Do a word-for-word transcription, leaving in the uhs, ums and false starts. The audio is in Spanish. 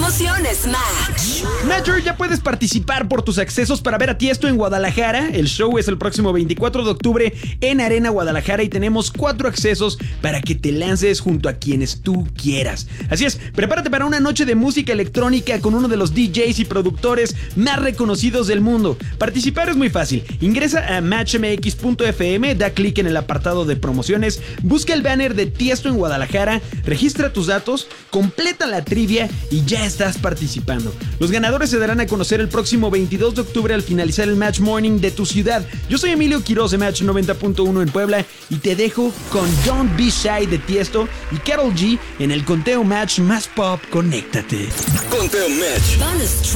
Promociones Match. Matcher, ya puedes participar por tus accesos para ver a Tiesto en Guadalajara. El show es el próximo veinticuatro de octubre en Arena Guadalajara y tenemos cuatro accesos para que te lances junto a quienes tú quieras. Así es, prepárate para una noche de música electrónica con uno de los D Js y productores más reconocidos del mundo. Participar es muy fácil. Ingresa a match m x punto f m, da clic en el apartado de promociones, busca el banner de Tiesto en Guadalajara, registra tus datos, completa la trivia y ya estás participando. Los ganadores se darán a conocer el próximo veintidós de octubre al finalizar el Match Morning de tu ciudad. Yo soy Emilio Quiroz de Match noventa punto uno en Puebla y te dejo con Don't Be Shy de Tiesto y Karol G en el conteo Match más pop. Conéctate. Conteo Match. Bonus track.